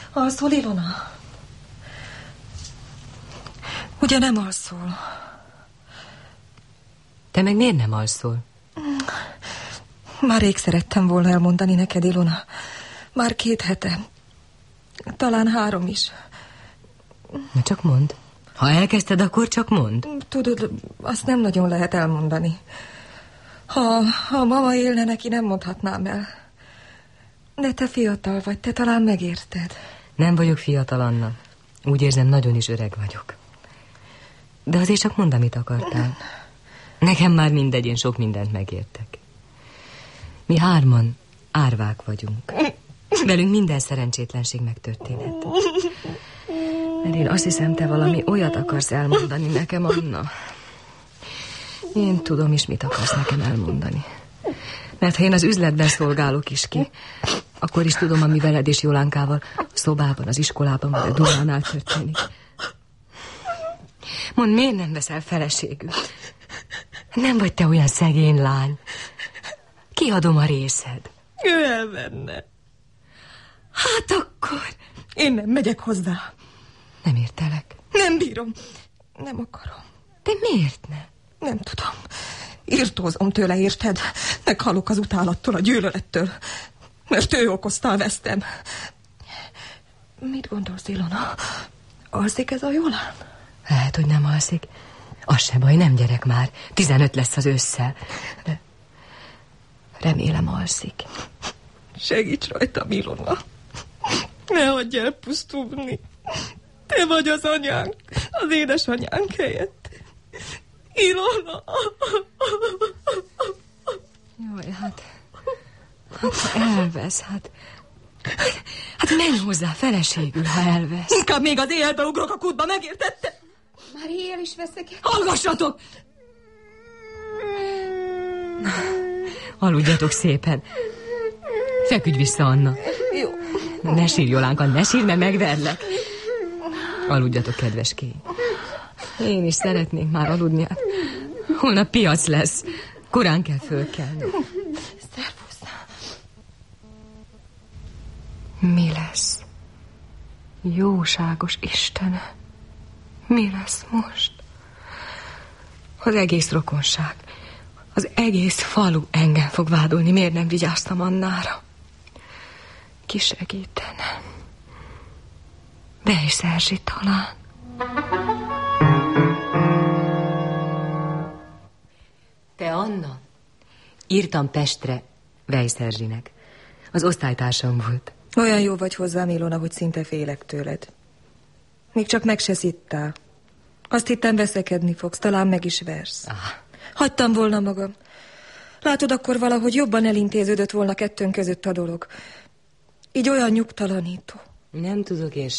Alszol, Ilona? Ugye nem alszol? Te meg miért nem alszol? Már rég szerettem volna elmondani neked, Ilona. Már 2 hete. Talán 3 is. Na csak mondd. Ha elkezdted, akkor csak mondd. Tudod, azt nem nagyon lehet elmondani. Ha mama élne, neki nem mondhatnám el. De te fiatal vagy, te talán megérted. Nem vagyok fiatal, Anna. Úgy érzem, nagyon is öreg vagyok. De azért csak mondd, amit akartál. Nekem már mindegy, én sok mindent megértek. Mi 3 árvák vagyunk. Velünk minden szerencsétlenség megtörténhet. Mert én azt hiszem, te valami olyat akarsz elmondani nekem, Anna. Én tudom is, mit akarsz nekem elmondani. Mert ha én az üzletben szolgálok is ki, akkor is tudom, ami veled és Jolánkával a szobában, az iskolában vagy a Dunánál történik. Mondd, miért nem veszel feleségül? Nem vagy te olyan szegény lány. Kiadom a részed. Ő elvenne. Hát akkor... Én nem megyek hozzá. Nem értelek. Nem bírom. Nem akarom. De miért ne? Nem tudom. Irtózom tőle, érted? Meghalok az utálattól, a gyűlölettől. Mert ő okozta a vesztem. Mit gondolsz, Ilona? Alszik ez a Jolán? Lehet, hogy nem alszik. Az se baj, nem gyerek már. 15 lesz az ősszel. De remélem alszik. Segíts rajtam, Ilona. Ne hagyj el pusztulni. Te vagy az anyánk, az édesanyánk helyett. Ilona! Jaj, hát ha elvesz, hát menj hozzá feleségül, ha elvesz. Inkább még az éjjelbe ugrok a kútba, megértette? Már éjjel is veszek. Hallgassatok! Na, aludjatok szépen. Feküdj vissza, Anna. Jó. Ne sírj, Jolánka, ne sírj, mert megverlek. Aludjatok, kedveskény. Én is szeretnék már aludni. Holnap piac lesz. Korán kell fölkelni. Szervusz. Mi lesz? Jóságos Istene. Mi lesz most? Az egész rokonság, az egész falu engem fog vádolni. Miért nem vigyáztam Annára? Ki segítene? Weisz Erzsi talán. Te, Anna? Írtam Pestre Weisz Erzsinek. Az osztálytársam volt. Olyan jó vagy hozzám, Ilona, hogy szinte félek tőled. Még csak meg se szittál. Azt hittem, veszekedni fogsz, talán meg is versz. Hagytam volna magam. Látod, akkor valahogy jobban elintéződött volna kettőnk között a dolog. Így olyan nyugtalanító. Nem tudok én